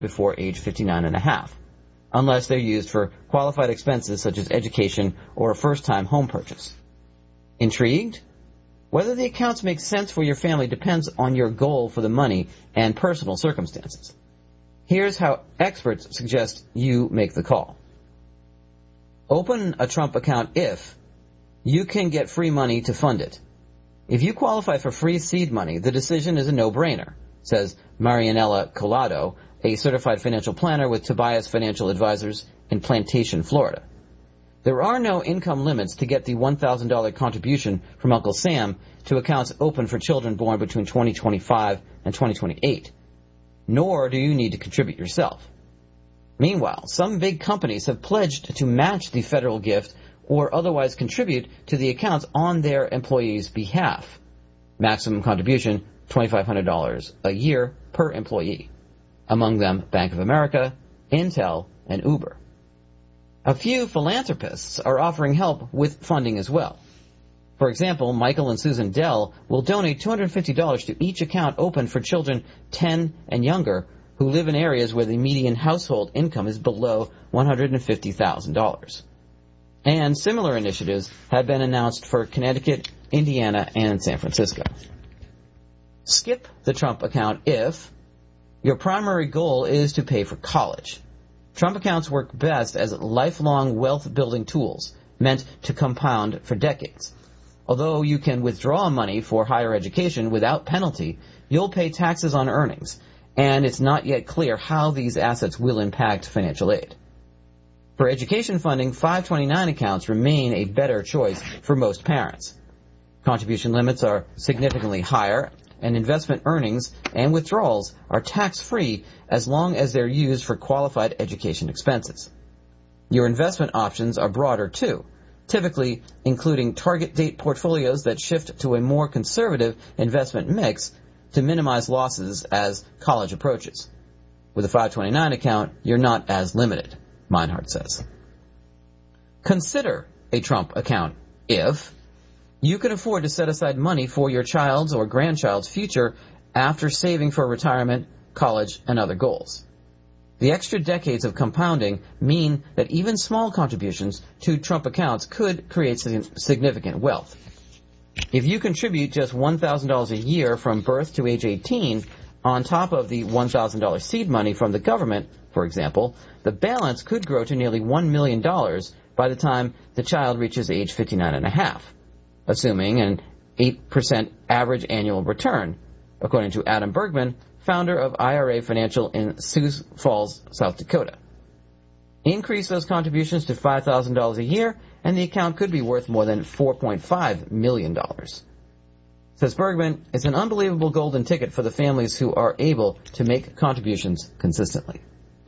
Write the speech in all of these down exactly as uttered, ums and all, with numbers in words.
before age fifty-nine and a half, unless they're used for qualified expenses such as education or a first-time home purchase. Intrigued? Whether the accounts make sense for your family depends on your goal for the money and personal circumstances. Here's how experts suggest you make the call. Open a Trump account if you can get free money to fund it. If you qualify for free seed money, the decision is a no-brainer, says Marianella Collado, a certified financial planner with Tobias Financial Advisors in Plantation, Florida. There are no income limits to get the one thousand dollars contribution from Uncle Sam to accounts open for children born between twenty twenty-five and twenty twenty-eight. Nor do you need to contribute yourself. Meanwhile, some big companies have pledged to match the federal gift or otherwise contribute to the accounts on their employees' behalf. Maximum contribution, twenty-five hundred dollars a year per employee. Among them, Bank of America, Intel, and Uber. A few philanthropists are offering help with funding as well. For example, Michael and Susan Dell will donate two hundred fifty dollars to each account open for children ten and younger who live in areas where the median household income is below one hundred fifty thousand dollars. And similar initiatives have been announced for Connecticut, Indiana, and San Francisco. Skip the Trump account if your primary goal is to pay for college. Trump accounts work best as lifelong wealth-building tools meant to compound for decades. Although you can withdraw money for higher education without penalty, you'll pay taxes on earnings, and it's not yet clear how these assets will impact financial aid. For education funding, five twenty-nine accounts remain a better choice for most parents. Contribution limits are significantly higher, and investment earnings and withdrawals are tax-free as long as they're used for qualified education expenses. Your investment options are broader, too, typically including target date portfolios that shift to a more conservative investment mix to minimize losses as college approaches. With a five twenty-nine account, you're not as limited, Meinhardt says. Consider a Trump account if you can afford to set aside money for your child's or grandchild's future after saving for retirement, college, and other goals. The extra decades of compounding mean that even small contributions to Trump accounts could create significant wealth. If you contribute just one thousand dollars a year from birth to age eighteen, on top of the one thousand dollars seed money from the government, for example, the balance could grow to nearly one million dollars by the time the child reaches age fifty-nine and a half, assuming an eight percent average annual return, according to Adam Bergman, founder of I R A Financial in Sioux Falls, South Dakota. Increase those contributions to five thousand dollars a year, and the account could be worth more than four point five million dollars. Says Bergman, it's an unbelievable golden ticket for the families who are able to make contributions consistently.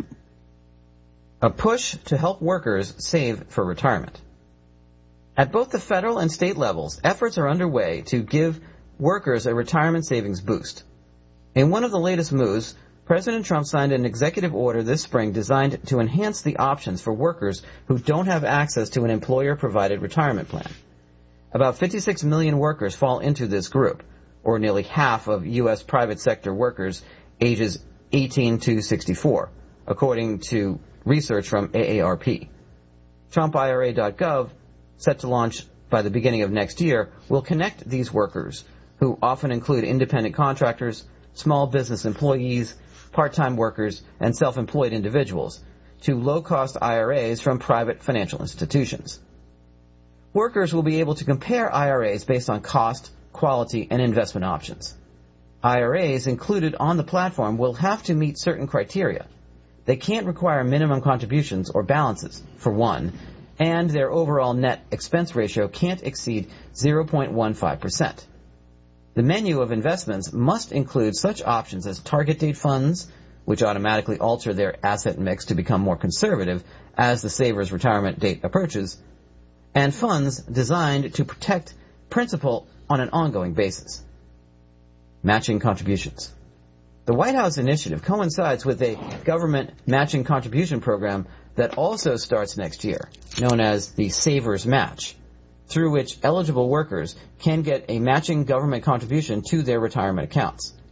A push to help workers save for retirement. At both the federal and state levels, efforts are underway to give workers a retirement savings boost. In one of the latest moves, President Trump signed an executive order this spring designed to enhance the options for workers who don't have access to an employer-provided retirement plan. About fifty-six million workers fall into this group, or nearly half of U S private sector workers ages eighteen to sixty-four, according to research from A A R P. Trump I R A dot gov, set to launch by the beginning of next year, will connect these workers, who often include independent contractors, small business employees, part-time workers, and self-employed individuals, to low-cost I R As from private financial institutions. Workers will be able to compare I R As based on cost, quality, and investment options. I R As included on the platform will have to meet certain criteria. They can't require minimum contributions or balances, for one, and their overall net expense ratio can't exceed zero point one five percent. The menu of investments must include such options as target date funds, which automatically alter their asset mix to become more conservative as the saver's retirement date approaches, and funds designed to protect principal on an ongoing basis. Matching contributions. The White House initiative coincides with a government matching contribution program that also starts next year, known as the Savers Match, through which eligible workers can get a matching government contribution to their retirement accounts.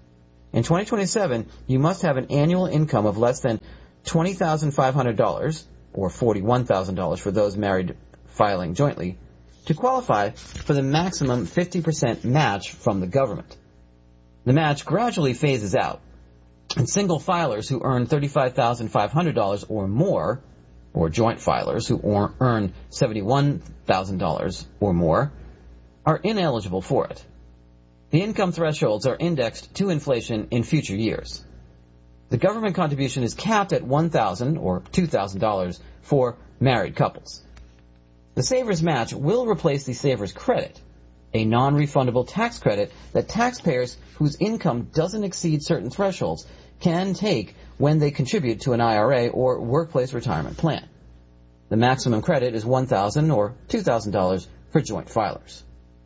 In twenty twenty-seven, you must have an annual income of less than twenty thousand five hundred dollars, or forty-one thousand dollars for those married filing jointly, to qualify for the maximum fifty percent match from the government. The match gradually phases out, and single filers who earn thirty-five thousand five hundred dollars or more, or joint filers who or earn seventy-one thousand dollars or more, are ineligible for it. The income thresholds are indexed to inflation in future years. The government contribution is capped at one thousand dollars or two thousand dollars for married couples. The Savers Match will replace the Savers Credit, a non-refundable tax credit that taxpayers whose income doesn't exceed certain thresholds can take when they contribute to an I R A or workplace retirement plan. The maximum credit is one thousand dollars or two thousand dollars for joint filers.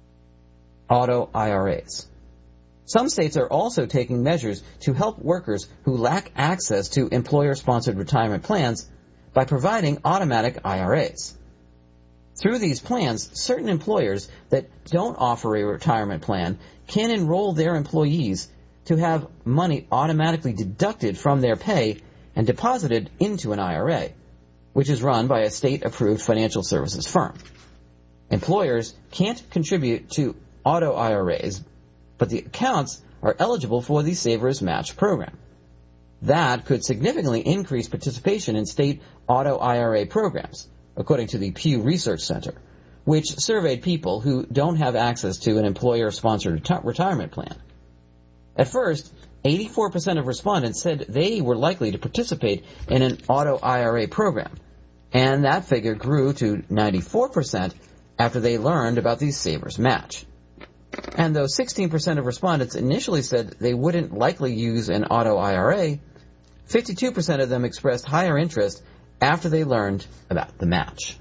Auto I R As. Some states are also taking measures to help workers who lack access to employer-sponsored retirement plans by providing automatic I R As. Through these plans, certain employers that don't offer a retirement plan can enroll their employees to have money automatically deducted from their pay and deposited into an I R A, which is run by a state-approved financial services firm. Employers can't contribute to auto I R As, but the accounts are eligible for the Savers Match program. That could significantly increase participation in state auto I R A programs, according to the Pew Research Center, which surveyed people who don't have access to an employer-sponsored reti- retirement plan. At first, eighty-four percent of respondents said they were likely to participate in an auto I R A program, and that figure grew to ninety-four percent after they learned about the Savers Match. And though sixteen percent of respondents initially said they wouldn't likely use an auto I R A, fifty-two percent of them expressed higher interest after they learned about the match.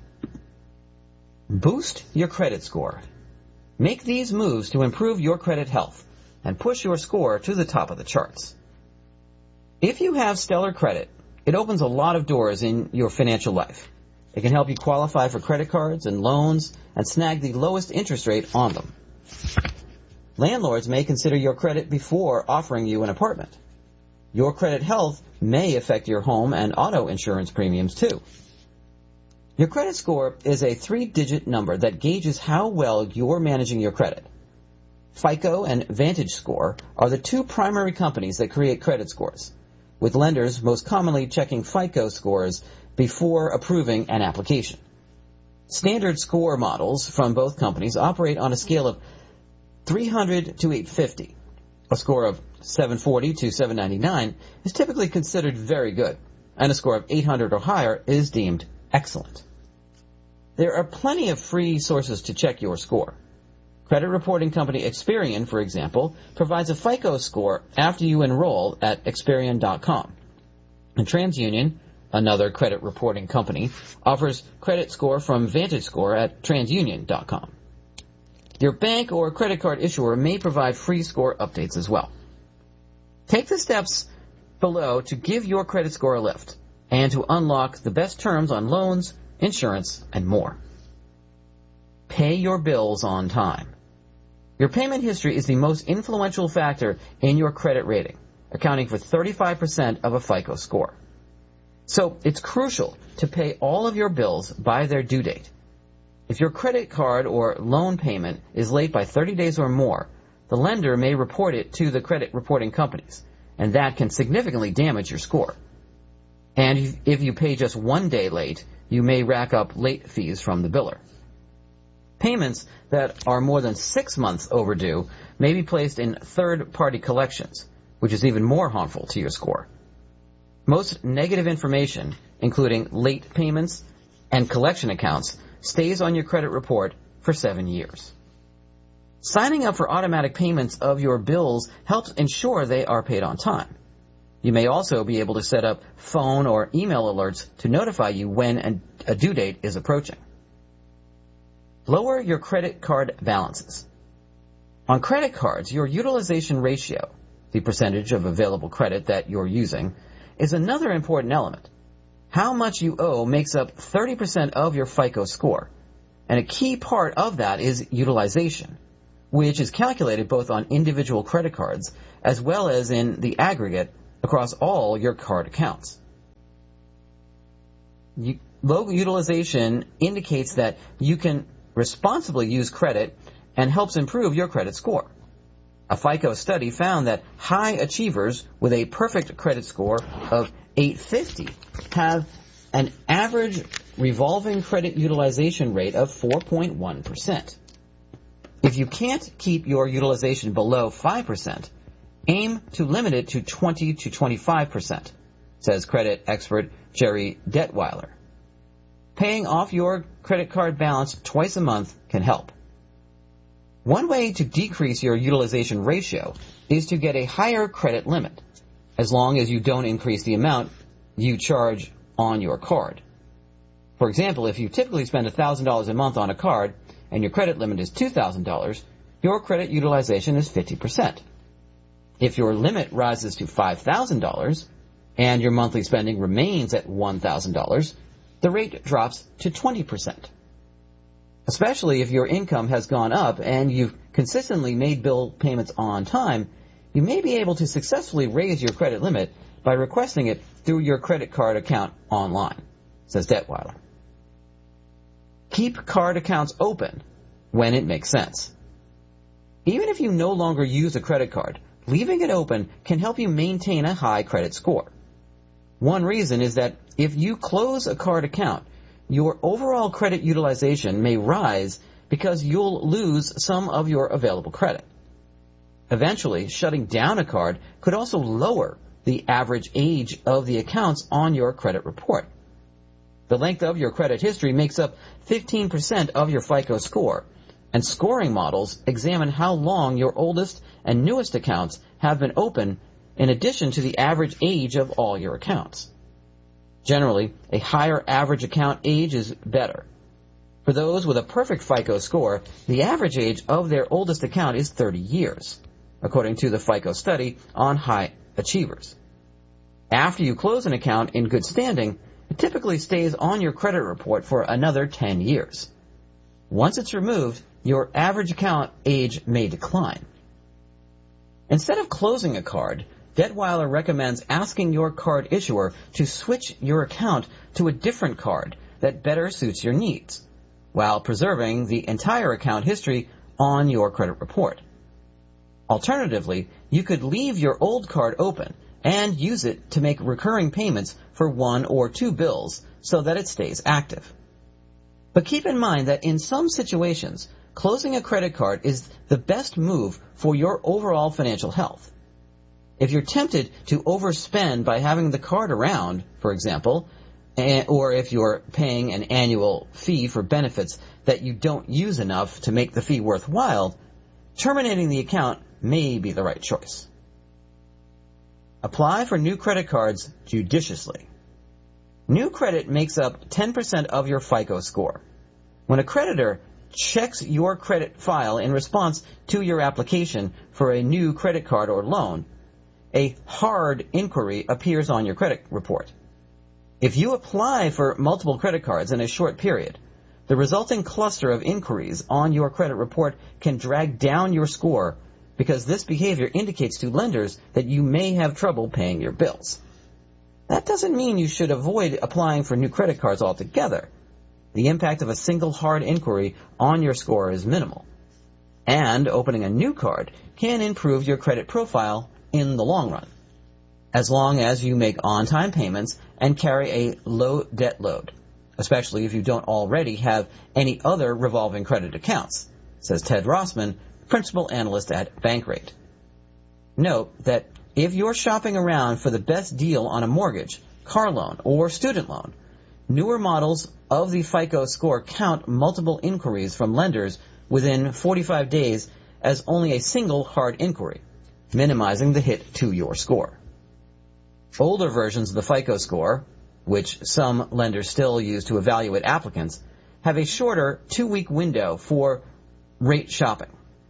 Boost your credit score. Make these moves to improve your credit health and push your score to the top of the charts. If you have stellar credit, it opens a lot of doors in your financial life. It can help you qualify for credit cards and loans and snag the lowest interest rate on them. Landlords may consider your credit before offering you an apartment. Your credit health may affect your home and auto insurance premiums too. Your credit score is a three-digit number that gauges how well you're managing your credit. FICO and VantageScore are the two primary companies that create credit scores, with lenders most commonly checking FICO scores before approving an application. Standard score models from both companies operate on a scale of three hundred to eight fifty. A score of seven forty to seven ninety-nine is typically considered very good, and a score of eight hundred or higher is deemed excellent. There are plenty of free sources to check your score. Credit reporting company Experian, for example, provides a FICO score after you enroll at Experian dot com. And TransUnion, another credit reporting company, offers credit score from VantageScore at TransUnion dot com. Your bank or credit card issuer may provide free score updates as well. Take the steps below to give your credit score a lift and to unlock the best terms on loans, insurance, and more. Pay your bills on time. Your payment history is the most influential factor in your credit rating, accounting for thirty-five percent of a FICO score. So it's crucial to pay all of your bills by their due date. If your credit card or loan payment is late by thirty days or more, the lender may report it to the credit reporting companies, and that can significantly damage your score. And if you pay just one day late, you may rack up late fees from the biller. Payments that are more than six months overdue may be placed in third-party collections, which is even more harmful to your score. Most negative information, including late payments and collection accounts, stays on your credit report for seven years. Signing up for automatic payments of your bills helps ensure they are paid on time. You may also be able to set up phone or email alerts to notify you when a due date is approaching. Lower your credit card balances. On credit cards, your utilization ratio, the percentage of available credit that you're using, is another important element. How much you owe makes up thirty percent of your FICO score, and a key part of that is utilization, which is calculated both on individual credit cards as well as in the aggregate across all your card accounts. You, low utilization indicates that you can responsibly use credit and helps improve your credit score. A FICO study found that high achievers with a perfect credit score of eight fifty have an average revolving credit utilization rate of four point one percent. If you can't keep your utilization below five percent, aim to limit it to twenty to twenty-five percent, says credit expert Jerry Detweiler. Paying off your credit card balance twice a month can help. One way to decrease your utilization ratio is to get a higher credit limit, as long as you don't increase the amount you charge on your card. For example, if you typically spend one thousand dollars a month on a card and your credit limit is two thousand dollars, your credit utilization is fifty percent. If your limit rises to five thousand dollars and your monthly spending remains at one thousand dollars, the rate drops to twenty percent. Especially if your income has gone up and you've consistently made bill payments on time, you may be able to successfully raise your credit limit by requesting it through your credit card account online, says Detweiler. Keep card accounts open when it makes sense. Even if you no longer use a credit card, leaving it open can help you maintain a high credit score. One reason is that if you close a card account, your overall credit utilization may rise because you'll lose some of your available credit. Eventually, shutting down a card could also lower the average age of the accounts on your credit report. The length of your credit history makes up fifteen percent of your FICO score, and scoring models examine how long your oldest and newest accounts have been open in addition to the average age of all your accounts. Generally, a higher average account age is better. For those with a perfect FICO score, the average age of their oldest account is thirty years, according to the FICO study on high achievers. After you close an account in good standing, it typically stays on your credit report for another ten years. Once it's removed, your average account age may decline. Instead of closing a card, Detweiler recommends asking your card issuer to switch your account to a different card that better suits your needs, while preserving the entire account history on your credit report. Alternatively, you could leave your old card open and use it to make recurring payments for one or two bills so that it stays active. But keep in mind that in some situations, closing a credit card is the best move for your overall financial health. If you're tempted to overspend by having the card around, for example, or if you're paying an annual fee for benefits that you don't use enough to make the fee worthwhile, terminating the account may be the right choice. Apply for new credit cards judiciously. New credit makes up ten percent of your FICO score. When a creditor checks your credit file in response to your application for a new credit card or loan, a hard inquiry appears on your credit report. If you apply for multiple credit cards in a short period, the resulting cluster of inquiries on your credit report can drag down your score because this behavior indicates to lenders that you may have trouble paying your bills. That doesn't mean you should avoid applying for new credit cards altogether. The impact of a single hard inquiry on your score is minimal. And opening a new card can improve your credit profile in the long run, as long as you make on-time payments and carry a low debt load, especially if you don't already have any other revolving credit accounts, says Ted Rossman, principal analyst at Bankrate. Note that if you're shopping around for the best deal on a mortgage, car loan, or student loan, newer models of the FICO score count multiple inquiries from lenders within forty-five days as only a single hard inquiry, minimizing the hit to your score. Older versions of the FICO score, which some lenders still use to evaluate applicants, have a shorter two-week window for rate shopping.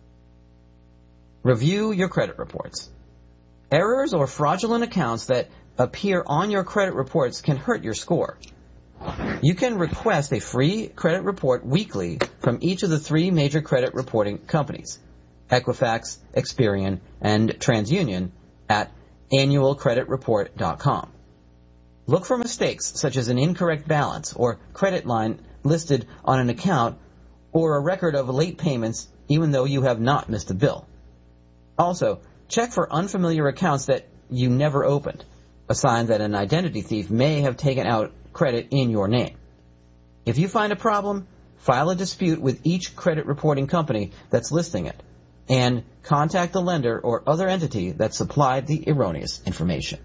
Review your credit reports. Errors or fraudulent accounts that appear on your credit reports can hurt your score. You can request a free credit report weekly from each of the three major credit reporting companies, Equifax, Experian, and TransUnion at annual credit report dot com. Look for mistakes such as an incorrect balance or credit line listed on an account or a record of late payments even though you have not missed a bill. Also, check for unfamiliar accounts that you never opened, a sign that an identity thief may have taken out credit in your name. If you find a problem, file a dispute with each credit reporting company that's listing it, and contact the lender or other entity that supplied the erroneous information.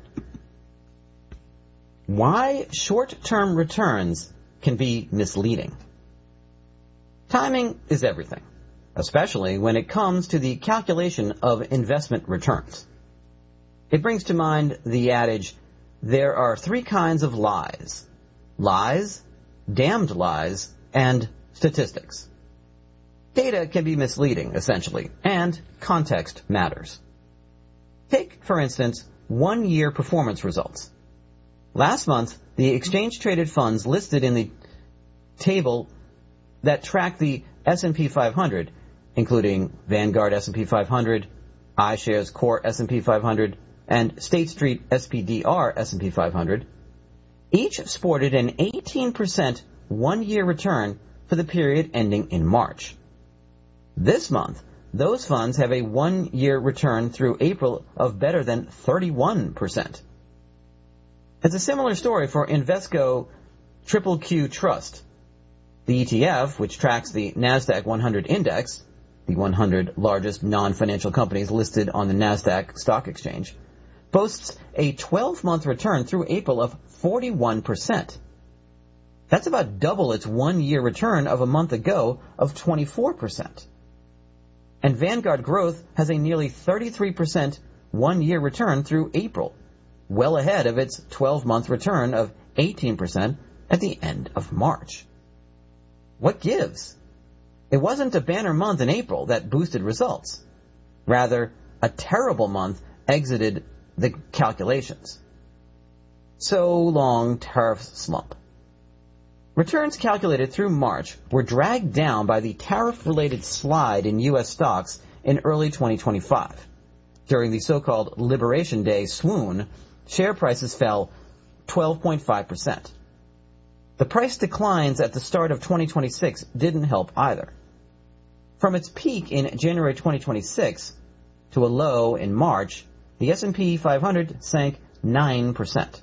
Why short-term returns can be misleading. Timing is everything, especially when it comes to the calculation of investment returns. It brings to mind the adage, there are three kinds of lies: lies, damned lies, and statistics. Data can be misleading, essentially, and context matters. Take, for instance, one-year performance results. Last month, the exchange-traded funds listed in the table that track the S and P five hundred, including Vanguard S and P five hundred, iShares Core S and P five hundred, and State Street S P D R S and P five hundred, each sported an eighteen percent one-year return for the period ending in March. This month, those funds have a one-year return through April of better than thirty-one percent. It's a similar story for Invesco Triple Q Trust. The E T F, which tracks the NASDAQ one hundred index, the one hundred largest non-financial companies listed on the NASDAQ stock exchange, boasts a twelve-month return through April of forty-one percent. That's about double its one-year return of a month ago of twenty-four percent. And Vanguard Growth has a nearly thirty-three percent one-year return through April, well ahead of its twelve-month return of eighteen percent at the end of March. What gives? It wasn't a banner month in April that boosted results. Rather, a terrible month exited the calculations. So long, tariff slump. Returns calculated through March were dragged down by the tariff-related slide in U S stocks in early twenty twenty-five. During the so-called Liberation Day swoon, share prices fell twelve point five percent. The price declines at the start of twenty twenty-six didn't help either. From its peak in January twenty twenty-six to a low in March, the S and P five hundred sank nine percent.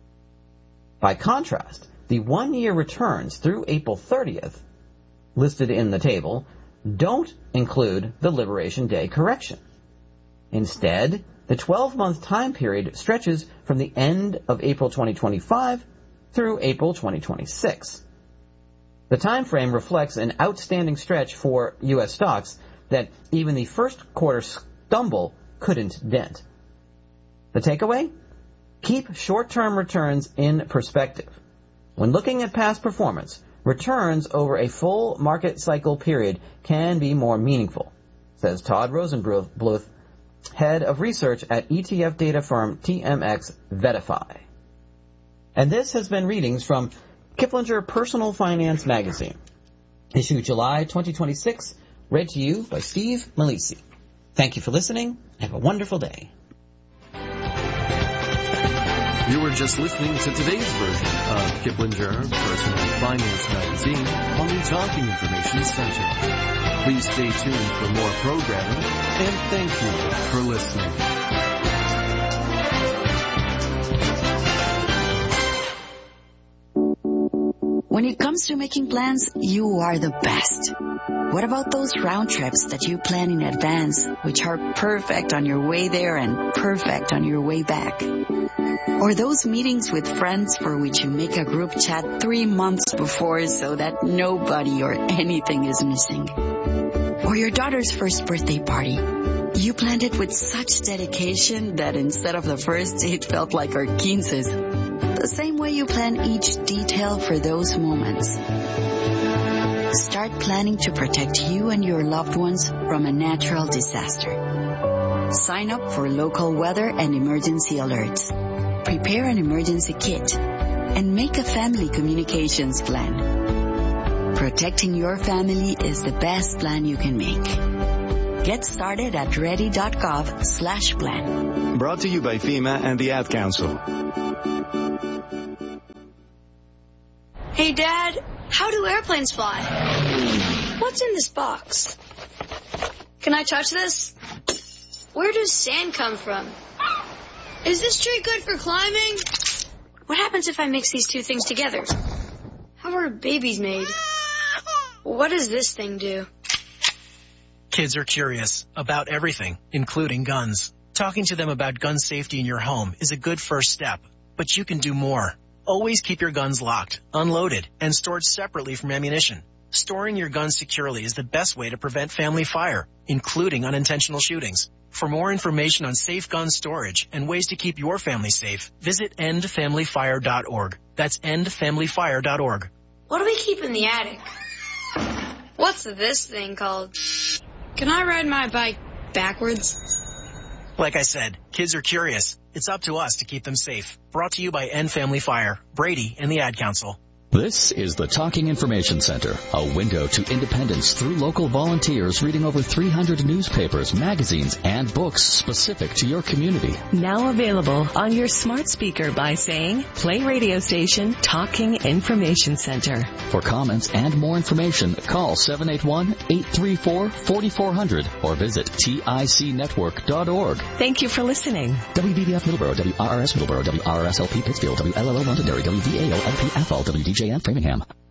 By contrast, the one-year returns through April thirtieth, listed in the table, don't include the Liberation Day correction. Instead, the twelve-month time period stretches from the end of April twenty twenty-five through April twenty twenty-six. The time frame reflects an outstanding stretch for U S stocks that even the first quarter stumble couldn't dent. The takeaway? Keep short-term returns in perspective. When looking at past performance, returns over a full market cycle period can be more meaningful, says Todd Rosenbluth, head of research at E T F data firm T M X Verify. And this has been readings from Kiplinger Personal Finance Magazine, issue July twenty twenty-six, read to you by Steve Malisi. Thank you for listening. Have a wonderful day. You were just listening to today's version of Kiplinger Personal Finance Magazine on the Talking Information Center. Please stay tuned for more programming, and thank you for listening. When it comes to making plans, you are the best. What about those round trips that you plan in advance, which are perfect on your way there and perfect on your way back? Or those meetings with friends for which you make a group chat three months before so that nobody or anything is missing? Or your daughter's first birthday party. You planned it with such dedication that instead of the first, it felt like our quinces. The same way you plan each detail for those moments. Start planning to protect you and your loved ones from a natural disaster. Sign up for local weather and emergency alerts. Prepare an emergency kit. And make a family communications plan. Protecting your family is the best plan you can make. Get started at ready.gov slash plan. Brought to you by FEMA and the Ad Council. Hey, Dad, how do airplanes fly? What's in this box? Can I touch this? Where does sand come from? Is this tree good for climbing? What happens if I mix these two things together? How are babies made? What does this thing do? Kids are curious about everything, including guns. Talking to them about gun safety in your home is a good first step, but you can do more. Always keep your guns locked, unloaded, and stored separately from ammunition. Storing your guns securely is the best way to prevent family fire, including unintentional shootings. For more information on safe gun storage and ways to keep your family safe, visit end family fire dot org. That's end family fire dot org. What do we keep in the attic? What's this thing called? Can I ride my bike backwards? Like I said, kids are curious. It's up to us to keep them safe. Brought to you by End Family Fire, Brady, and the Ad Council. This is the Talking Information Center, a window to independence through local volunteers reading over three hundred newspapers, magazines, and books specific to your community. Now available on your smart speaker by saying, play radio station Talking Information Center. For comments and more information, call seven eight one, eight three four, four four zero zero or visit tic network dot org. Thank you for listening. W B B F Middleborough, W R R S Middleborough, W R R S L P Pittsfield, W L L O Londonderry, W V A O L P Athol, W D J M Framingham.